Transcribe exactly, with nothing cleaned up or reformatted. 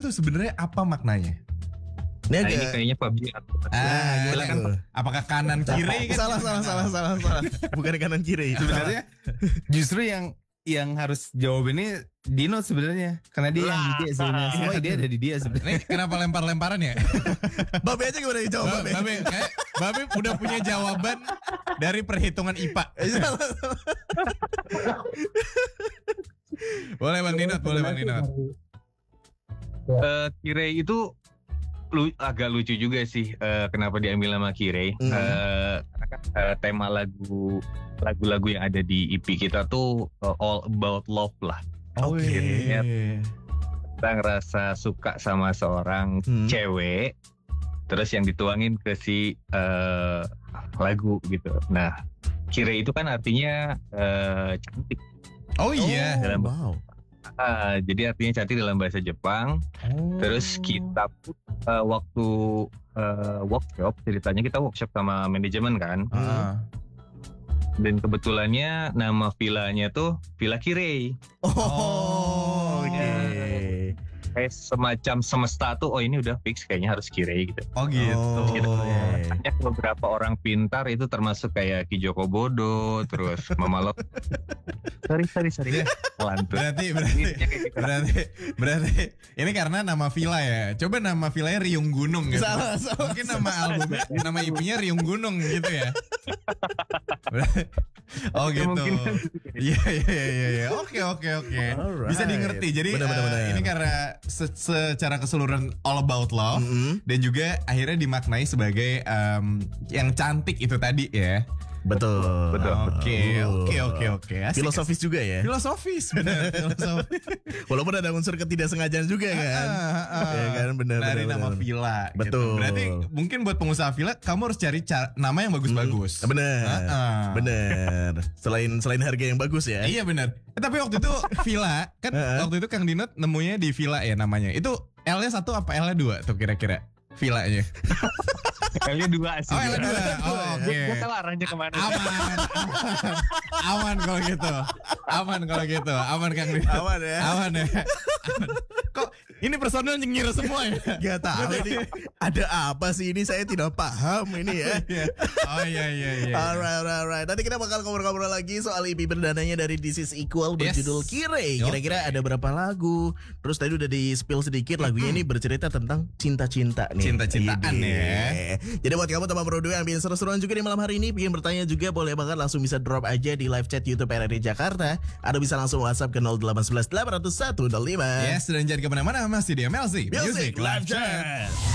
tuh sebenarnya apa maknanya? Ini, Nah, agak... ini kayaknya P U B G. Ah, silakan. apakah kanan kiri kan? salah, salah, salah, salah, salah. Bukan kanan kiri. Sebenarnya justru yang yang harus jawab ini Dino sebenarnya, karena dia yang ide sebenarnya. Semua ide ada di dia sebenarnya. Ini kenapa lempar-lemparan ya? Babe aja gimana dijawab, Babe? Babe, kayak Babe udah punya jawaban dari perhitungan I P A. Boleh Bang Dinot, boleh Bang Dinot. Uh, Kirei itu lu, agak lucu juga sih uh, kenapa diambil nama Kirei. Mm. Uh, karena kan uh, tema lagu lagu-lagu yang ada di E P kita tuh uh, all about love lah. Oke. Okay. Kita ngerasa suka sama seorang Hmm. cewek, terus yang dituangin ke si uh, lagu gitu. Nah, Kirei itu kan artinya uh, cantik. Oh iya. Dalam- wow. Ah, jadi artinya cantik dalam bahasa Jepang. Oh. Terus kita pun uh, waktu uh, workshop, ceritanya kita workshop sama manajemen kan. Ah. Dan kebetulannya nama villanya tuh Villa Kirei. Oh, oke. Kayak semacam semesta tuh, oh ini udah fix kayaknya harus Kirei gitu. Oh gitu. Oh, Gitu. oke. Banyak beberapa orang pintar itu termasuk kayak Ki Joko Bodo, terus Mama Lot. Sorry, sorry, sorry. Lantur. Berarti berarti berarti berarti ini karena nama villa ya. Coba nama villanya Riung Gunung gitu. Salah, salah. Mungkin nama albumnya, nama I P-nya Riung Gunung gitu ya. Berarti- oh gitu. Mungkin. Iya iya iya iya. Oke oke oke. Alright. Bisa dimengerti. Jadi Benar, benar, eh, benar. ini karena se- secara keseluruhan all about love Mm-hmm. dan juga akhirnya dimaknai sebagai em, yang cantik itu tadi ya. Betul. Betul. Oke Oh. oke oke oke. Asik. Filosofis juga ya. Filosofis benar filosofis. Walaupun ada unsur ketidaksengajaan juga kan. Ah, ah. Ya kan, benar, Dari benar, nama benar. villa. Betul. Gitu. Berarti mungkin buat pengusaha villa kamu harus cari ca- nama yang bagus-bagus. Bener, Ah, ah. bener. Selain selain harga yang bagus ya. Iya benar. Eh, tapi waktu itu villa kan Heeh. waktu itu Kang Dinot nemunya di villa ya namanya. Itu L-nya satu apa L-nya dua tuh kira-kira villanya? Kayaknya dua sih. Oh L-nya dua. Oh oke. Gue tahu arahnya kemana. Aman, aman, aman kalau gitu, aman kalau gitu, aman Kang Dinot. Aman ya. Aman ya. Aman. Kok ini personel nyengir semua ya? Gak tahu ini ada apa sih ini, saya tidak paham ini ya. Oh iya iya iya. Alright, alright, alright. Nanti kita bakal ngobrol-ngobrol lagi soal E P berdananya dari This Is Equal Yes. berjudul Kirei. Kira-kira Oke. ada berapa lagu? Terus tadi udah di spill sedikit, lagunya ini bercerita tentang cinta-cinta nih. Cinta-cintaan Ide. ya. Jadi buat kamu teman berdua yang bikin seru-seruan juga di malam hari ini, pengen bertanya juga boleh banget langsung bisa drop aja di live chat YouTube R R D Jakarta. Atau bisa langsung WhatsApp ke nol delapan satu satu delapan nol satu nol lima. Yes, dan jangan kemana-mana masih di M L C Music Live Chat.